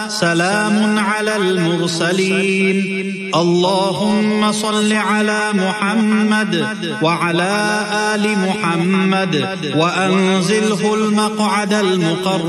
سلام على المرسلين. اللهم صل على محمد وعلى آل محمد وأنزله المقعد المقرب